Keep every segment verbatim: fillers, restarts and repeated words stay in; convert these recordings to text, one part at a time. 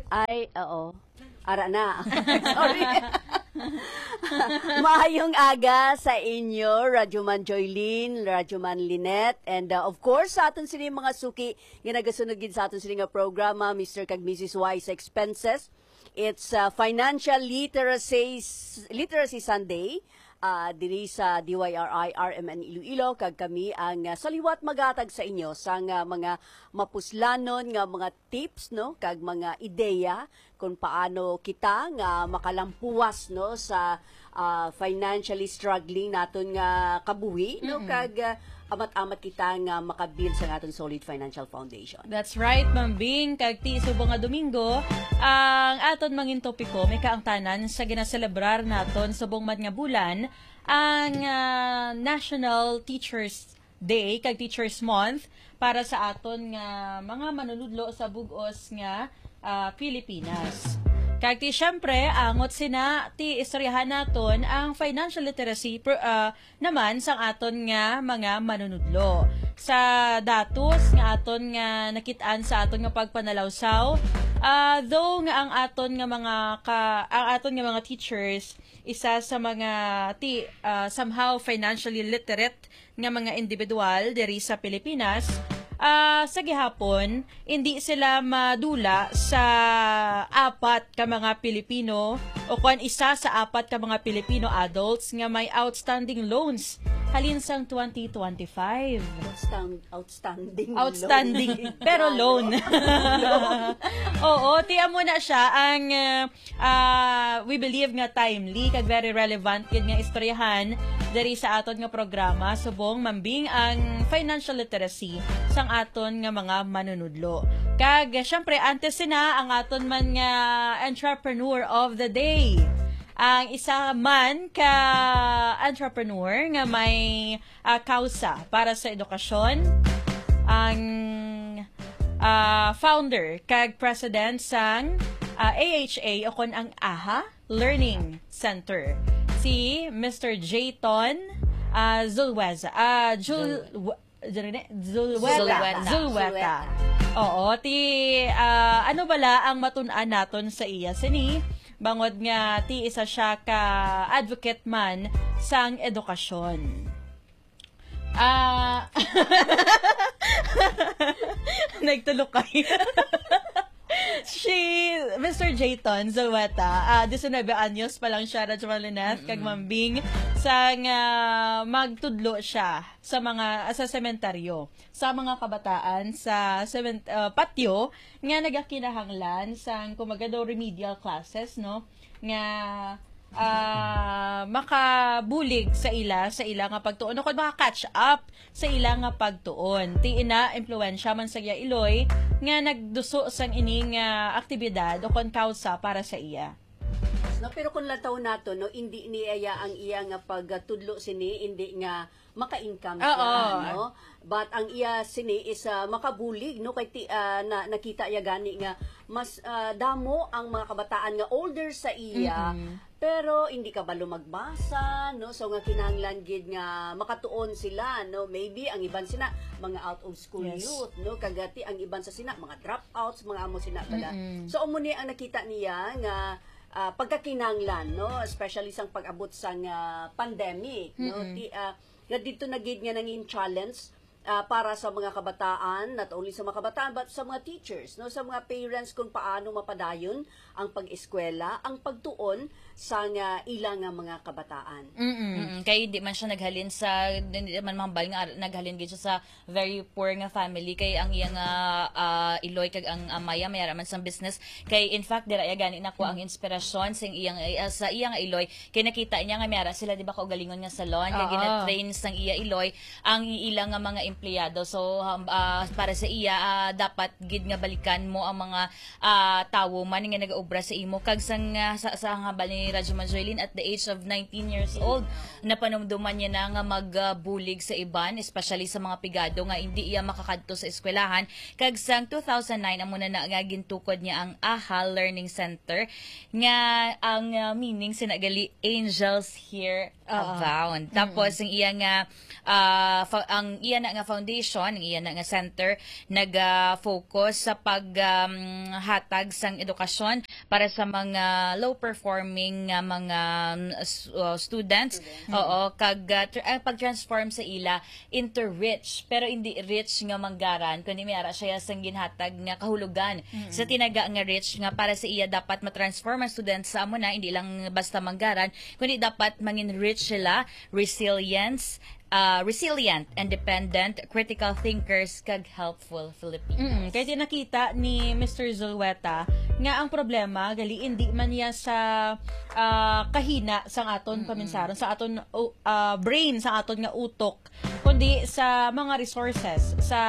Ay, oo. Ara na. Sorry. Maayong aga sa inyo, Radyoman Joylene, Radyoman Lynette, and uh, of course, sa aton sila mga suki, ginagasunugin sa aton sila nga programa, Mister kag Missus Wise Expenses. It's uh, Financial Literacy, Literacy Sunday. Uh, diri sa D Y R I R M N Iloilo, kag kami ang uh, saliwat magatag sa inyo sa uh, mga mapuslanon nga mga tips, no, kag mga ideya kung paano kita nga makalampuwas, no, sa uh, financially struggling naton nga kabuhi, no, mm-hmm. kag uh, amat-amat kita nga makabuild sa naton solid financial foundation. That's right, Ma'am Bing. Kag ti subong nga Domingo, ang aton mangin topiko may kaangtanan sa ginaselebrar naton subong man nga bulan ang uh, National Teachers Day kag Teachers Month para sa aton nga mga manunudlo sa bug-os nga uh, Pilipinas. Kag ti syempre, angot sina ti istoryahan naton ang financial literacy per, uh, naman sang aton nga mga manunudlo. Sa datos nga aton nga nakitaan sa aton nga pagpanalawsaw, uh, though nga ang aton nga mga ka, ang aton nga mga teachers isa sa mga ti uh, somehow financially literate nga mga individual diri sa Pilipinas. Uh, sa gihapon, hindi sila madula sa apat ka mga Pilipino o kung isa sa apat ka mga Pilipino adults nga may outstanding loans halin sang twenty twenty-five. Outstand, outstanding Outstanding, loan. pero loan. Oo, tiyan mo na siya ang uh, uh, we believe nga timely kag very relevant yun nga istoryahan dari sa aton nga programa subong mambing ang financial literacy sang aton nga mga manunudlo. Kag syempre antes sina ang aton man nga entrepreneur of the day. Ang isa man ka entrepreneur nga may uh, kausa para sa edukasyon, ang uh, founder kag president sang uh, A H A o kon ang A H A Learning Center, si Mister Jayton uh, Zulweza. Uh, Jul Zulweta. Zulweta. Oo, ti uh, ano bala ang matun-an naton sa iya sini? Bangod nga ti isa siya ka advocate man sang edukasyon. Ah, uh, nagtulok kayo. Si Mister Jayton Zulweta, uh, nineteen anyos pa lang siya, Radyoman Lynette, kag mambing sang uh, magtudlo siya sa mga sa sementeryo, sa mga kabataan sa sement, uh, patio nga nagakinahanglan sang kumagado remedial classes, no, nga uh, makabulig sa ila sa ila nga pagtuon o kung maka-catch up sa ila nga pagtuon. Ti ina impluwensya man sa iya Iloy nga nagduso sang ining uh, aktibidad o kon kausa para sa iya. No, pero kung lataw nato, no, hindi niya ang iya nga pagtudlo sini, hindi nga maka-income siya, oh, no? But ang iya sini is uh, makabulig, no, kay ti, uh, na nakita iya gani nga mas uh, damo ang mga kabataan nga older sa iya, mm-hmm. pero hindi ka ba lumagbasa, no? So nga kinahanglan gid nga makatuon sila, no? Maybe ang iban sina mga out of school yes. youth, no? Kagati ang iban sa sina mga dropouts, mga amo sina bala. Mm-hmm. So amo ni ang nakita niya nga Uh, pagkakinanglan, no, especially sang pag-abot sang uh, pandemic, no, mm-hmm. Di, uh, nga dito na gid nga nangin challenge uh, para sa mga kabataan, not only sa mga kabataan but sa mga teachers, no, sa mga parents kung paano mapadayon ang pag-eskwela, ang pagtuon sa nga ilang nga mga kabataan. Mm-mm. Mm-mm. Kaya hindi man siya naghalin sa, hindi man mambal nga naghalin gid siya sa very poor nga family, kay ang iya nga uh, Iloy kag ang amaya mayara man sang business, kay in fact dira ya gani nako ang inspirasyon sa iyang uh, sa iya nga Iloy, kay nakita niya nga mayara sila di ba kaugalingon nga salon, kay gina-train sang iya Iloy ang ilang nga mga empleyado. So um, uh, para sa iya uh, dapat gid nga balikan mo ang mga uh, tawo man nga nagaobra sa imo kag sang uh, sa, sa hambal ni Radyoman Joylene at the age of nineteen years old napanumduman niya na nga magbulig uh, sa iban, especially sa mga pigado nga hindi iya makakadto sa eskwelahan. Kag sang two thousand nine amo na nga gintukod niya ang A H A Learning Center nga ang uh, meaning sinagali Angels Here Abound. Uh-huh. Tapos mm-hmm. ang iya nga uh, fa- ang iya na nga nga foundation, ang iya na nga center, nag-focus sa paghatag um, sang edukasyon para sa mga low-performing uh, mga uh, students. Mm-hmm. Oo, kag uh, tr- uh, pag-transform sa ila into rich, pero hindi rich nga manggaran, kundi may ara siya sang ginhatag nga kahulugan. Mm-hmm. Sa tinaga nga rich nga para sa iya dapat matransform ang students sa amo na, hindi lang basta manggaran, kundi dapat mangin rich sila, resilience, uh, resilient, independent, critical thinkers, kag helpful Filipinos. Mm, kaya tinakita ni Mister Zulueta nga ang problema gali hindi man niya sa uh, kahina sang aton mm-hmm. paminsaron, sa aton uh, brain, sa aton nga utok, kundi sa mga resources, sa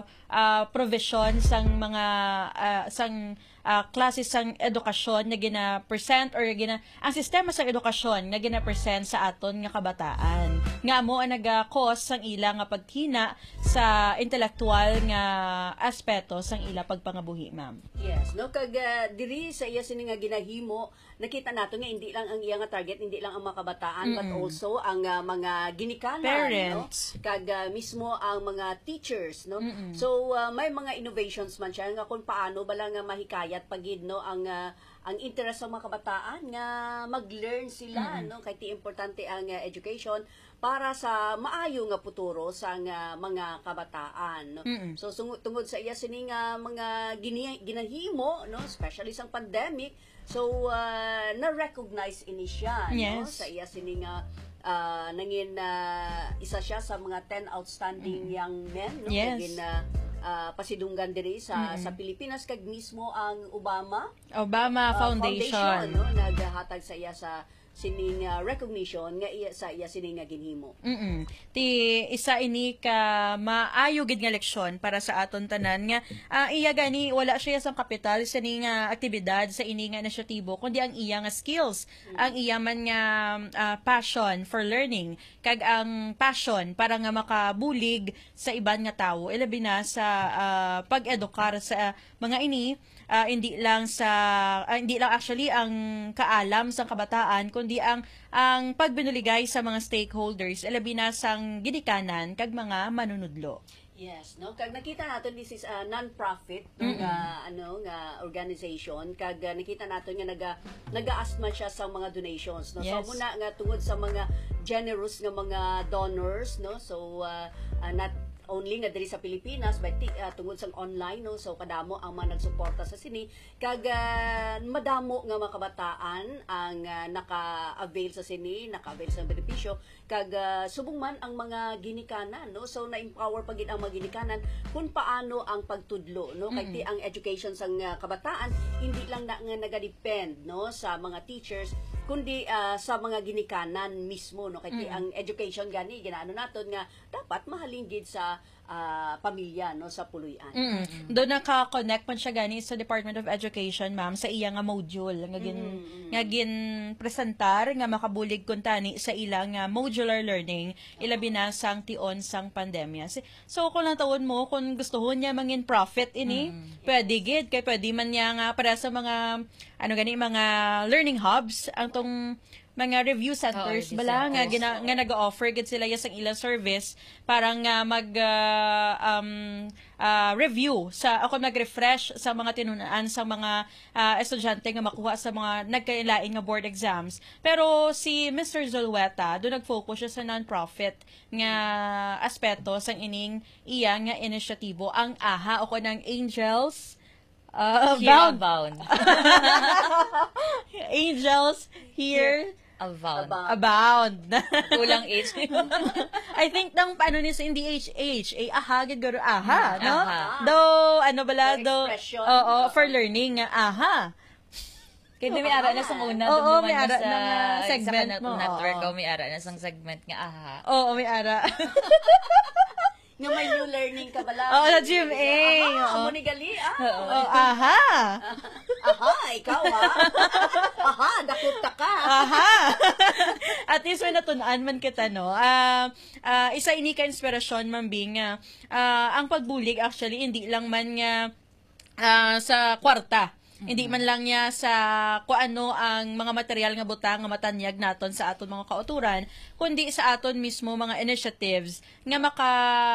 uh, provision sang mga uh, sang uh, klase sang edukasyon na gina-present or gina ang sistema sang edukasyon na gina-present sa aton nga kabataan. Nga mo ang naga-cause sang ila nga pagkina sa intellectual nga aspeto sang ila pagpangabuhi, ma'am. Yes, no, kag uh, diri sa iya sini nga ginahimo, nakita nato nga hindi lang ang iya nga target, hindi lang ang mga kabataan, mm-hmm. but also ang uh, mga ginikanan, parents, no? Kag uh, mismo ang mga teachers, no. Mm-hmm. So uh, may mga innovations man siya nga kung paano bala nga mahikayat pagid, no, ang uh, ang interest sa mga kabataan nga mag-learn sila, mm-hmm. no, kay ti importante ang uh, education para sa maayo nga futuro sa nga mga kabataan, no. Mm-hmm. So sung- tungod sa iya sini nga mga gini- ginahimo, no, especially sa pandemic, so uh, na-recognize ini siya, yes. no, sa iya sini nga uh, nangin uh, isa siya sa mga ten outstanding mm-hmm. young men, no, yes. kagin uh, Uh, pasidunggan diri sa mm-hmm. sa Pilipinas, kag mismo ang Obama Obama uh, Foundation, Foundation, no, naghatag sa iya sa sining uh, recognition nga iya sa iya sining nga ginhimo. Mm. Ti isa ini ka maayo gid nga leksyon para sa aton tanan nga uh, iya gani wala siya sa kapital sa ni nga aktibidad sa ini nga inisyatibo, kundi ang iya nga skills, mm. ang iya man nga uh, passion for learning, kag ang passion para nga makabulig sa iban nga tawo, ilabi na sa uh, pag-edukar sa uh, mga ini. Uh, hindi lang sa uh, hindi lang actually ang kaalam sa kabataan, kundi ang ang pagbinuligay sa mga stakeholders, labi na sang ginikanan kag mga manunudlo. Yes, no, kag nakita natin this is a non-profit no, mm-hmm. nga ano nga organization, kag uh, nakita natin nga naga naga-ask man siya sa mga donations, no. Yes. So muna nga tungod sa mga generous nga mga donors, no. So uh, uh, not only nga diri sa Pilipinas but uh, tungod sa online, no, so kadamo ang mga nagsuporta sa sini, kag uh, madamo nga mga kabataan ang uh, naka-avail sa sini, naka-avail sa benepisyo, kag uh, subong man ang mga ginikanan, no, so na-empower pagid ang mga ginikanan kung paano ang pagtudlo, no, kay mm-hmm. ang education sang uh, kabataan hindi lang na nga nagadepend, no, sa mga teachers, kundi uh, sa mga ginikanan mismo, no, kay mm-hmm. ang education gani ginaano naton nga dapat mahalin gid sa uh, pamilya, no, sa puluyan. Mm-hmm. Doon naka-connect man siya gani sa Department of Education, ma'am, sa iya nga module nga gin mm-hmm. nga gin presentar nga makabulig kun tani sa ilang nga modular learning, ilabi na sang tion sang pandemya. So kung natawon mo kung gustuhon niya mangin profit ini, mm-hmm. pwede gid kay pwede man niya nga para sa mga ano gani mga learning hubs ang tong mga review centers, oh, bala nga gina, nga nag-offer gid sila yas ang ilang service para nga mag uh, um, uh, review sa ako mag-refresh sa mga tinunaan sa mga uh, estudyante nga makuha sa mga nagkailain nga board exams. Pero si Mister Zulueta do nag-focus siya sa non-profit nga aspeto sang ining iya nga inisyatibo, ang AHA o ng Angels Uh, here abound. abound. Angels here abound. Abound. Kulang H. I think nang paano ni sa hindi H H, eh aha gid garo aha, no? Aha. Do ano bala do oo, for learning nga aha. Kaya may ara na sa una, oo, may ara sa, na nga segment sa mo. Network, o may ara na sa segment nga aha. Oo, may ara. Nga may new learning ka bala. Oo, sa G M A. Aha, amo ni gali, ah. Oo, aha. Aha, ikaw ha. Aha, dakot ka ka. Aha. At least may natunan man kita, no. Uh, uh, isa ini ka inspirasyon, mambing, uh, uh, ang pagbulig actually hindi lang man nga uh, sa kwarta. Hindi man lang niya sa kung ano ang mga material nga butang nga matanyag naton sa aton mga kauturan, kundi sa aton mismo mga initiatives nga maka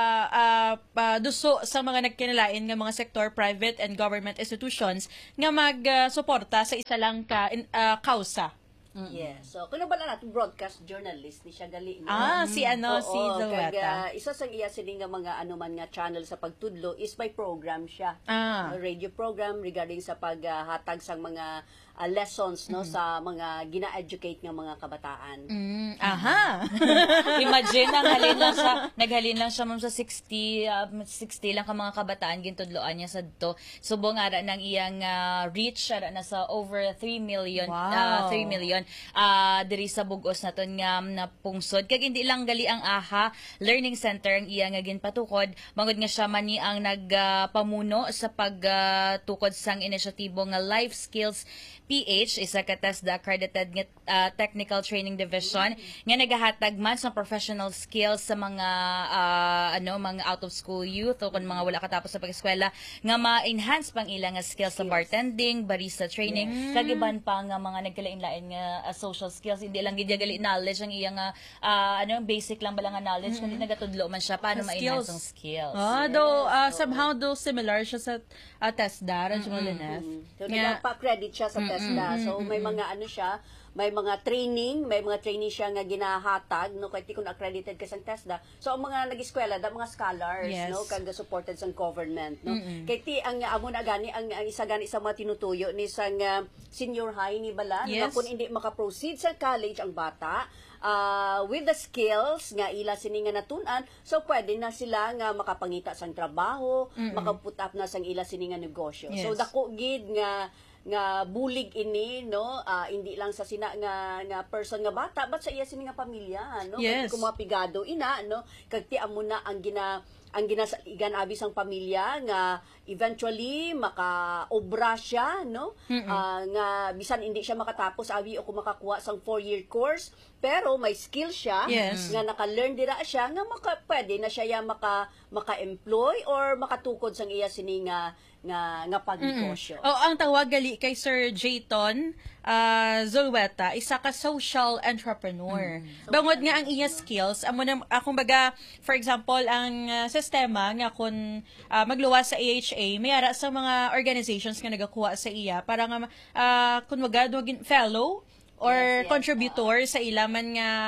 uh, paduso sa mga nagkinalain nga mga sector, private and government institutions nga magsuporta sa isa lang ka uh, kausa. Yes. So, kung ba na natin broadcast journalist ni siya gali. No? Ah, si ano, Oo, si Zoeta. kag, uh, isa sa iya sini nga mga ano man nga channel sa pagtudlo is may program siya. Ah. A radio program regarding sa paghatag sa mga uh, lessons no sa mga gina-educate nga mga kabataan. Mm, aha. Imagine, naghalin lang siya, naghalin lang siya ma'am sa sixty, uh, sixty lang ka mga kabataan, gintudloan niya sa dito. Subong ara ng iyang uh, reach, ara na sa over three million, Wow. uh, three million, uh, diri sa bugos naton nga na pungsod. Kag hindi lang gali ang AHA Learning Center ang iya nga ginpatukod, mangod nga siya man ni ang nagpamuno uh, sa pagtukod uh, sang inisyatibo nga Life Skills P H, isa ka TESDA accredited nga uh, Technical Training Division nga nagahatag man sa professional skills sa mga uh, ano mga out of school youth o kung mga wala katapos sa pag-eskwela nga ma-enhance pang ilang nga skills sa bartending, barista training, yes. Kagiban pa nga mga nagkalain-lain nga uh, social skills, hindi lang gid gali knowledge ang iyang uh, uh, ano basic lang bala nga knowledge, mm-hmm. kundi nagatudlo man siya paano ma-enhance ang skills. Ah, Yes. though uh, So, somehow though similar siya sa uh, TESDA, Radyo Molinef. So, Nga- nagpa-credit siya sa TESDA. So, may mga ano siya, may mga training, may mga training siya nga ginahatag, no, kay tikon accredited ka sa TESDA. So, ang mga nag-eskwela, da mga scholars, Yes. no, kag supported sa government, no. Kay ti ang amo na gani ang, ang isa gani sa mga tinutuyo ni sang uh, senior high ni bala, Yes. na kung hindi maka-proceed sa college ang bata, uh, with the skills nga ila sini nga natunan, so pwede na sila nga makapangita sang trabaho, makaput up na sang ila sini nga negosyo. Yes. So dako gid nga nga bulig ini no, ah, hindi lang sa sina nga nga person nga bata but sa iya sini nga pamilya no, Yes. kung mga pigado ina no, kag ti amo na ang gina ang ginasaligan abis ang pamilya nga eventually maka-obra siya no, ah, nga bisan hindi siya makatapos abi o kung makakuha sang four-year course pero may skill siya, Yes. nga naka-learn dira siya nga maka, pwede na siya ya maka maka-employ or makatukod sang iya sini nga nga nga pagnegosyo. Oh, ang tawag gali kay Sir Jayton uh, Zulweta, isa ka social entrepreneur. Mm. Bangod nga ang iya skills, amo na akong baga, for example, ang uh, sistema nga kun uh, magluwas sa A H A, may ara sa mga organizations nga nagakuha sa iya para nga uh, kun magad fellow or Yes, yes. contributor sa ilaman nga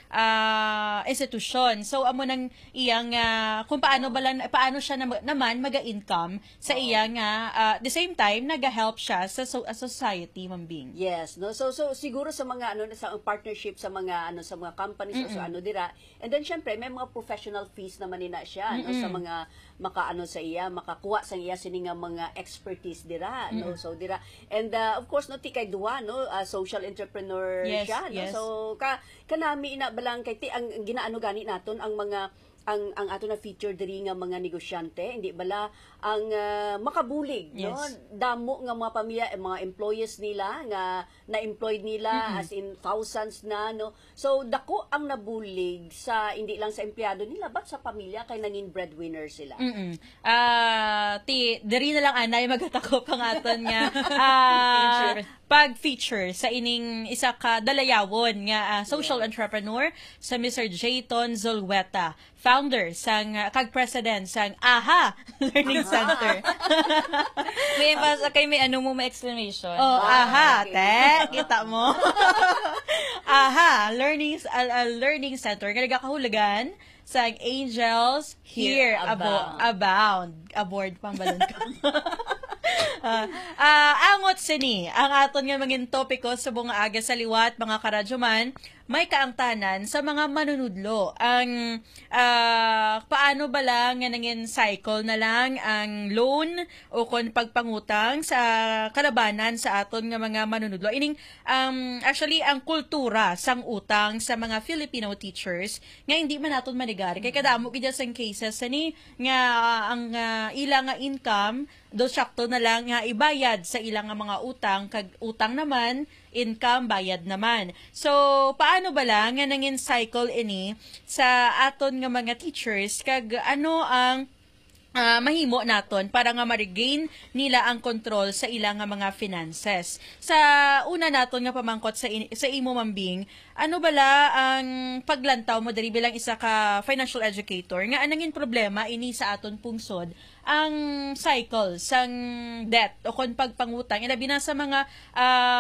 uh, institution. So amo nang iyang uh, kung paano ba lang, paano siya na, naman maga-income sa iyang uh, uh, the same time naga-help siya sa so, a society, mambing. Yes, no. So so siguro sa mga ano sa partnership sa mga ano sa mga companies o sa ano dira. And then syempre may mga professional fees naman nina siya no sa mga makaano sa iya, makakuha sa iya sini nga mga expertise dira no. So dira. And uh, of course no ti kay duwa no, uh, social entrepreneur Yes, siya no. yes. So ka kanami ina balang kay ti ang ginaano gani naton ang mga ang ang ato na feature diri nga mga negosyante hindi bala ang uh, makabulig no, Yes. damo nga mga pamilya eh, mga employees nila nga na-employed nila as in thousands na no, so dako ang nabulig sa hindi lang sa empleyado nila but sa pamilya kay nangin breadwinner sila. Mm. Ah, ti diri na lang anay magatakop ang aton nga ah, pag-feature sa ining isa ka dalayawon nga ah, social entrepreneur sa Mister Jayton Zulweta, founder sang uh, kag president sang AHA Learning Center. May basa kay may ano mo may explanation. Oh, Ah, AHA, okay. te, kita mo. AHA Learning uh, uh, Learning Center nga nagakahulugan sa Angels Here, Here Abo- Abound. Abound. Aboard pang balon ka. Ah, ah, angot sini ang aton nga mangin topiko sa bunga aga sa liwat mga karadyoman, may kaangtanan sa mga manunudlo ang ah, paano ba lang nga nangin cycle na lang ang loan o kon pagpangutang sa kalabanan sa aton nga mga manunudlo ining um, actually ang kultura sang utang sa mga Filipino teachers nga hindi man naton manigari kay kadamo gid sa cases ani nga ang ah, ilang nga income do sakto na lang nga ibayad sa ilang nga mga utang kag utang naman income bayad naman. So paano ba lang nga nangin cycle ini sa aton nga mga teachers kag ano ang uh, mahimo naton para nga ma-regain nila ang control sa ilang nga mga finances. Sa una naton nga pamangkot sa in- sa imo mambing, ano bala ang paglantaw mo diri bilang isa ka financial educator nga anangin problema ini sa aton pungsod ang cycle sang debt o kon pagpangutang ilabi na sa mga uh,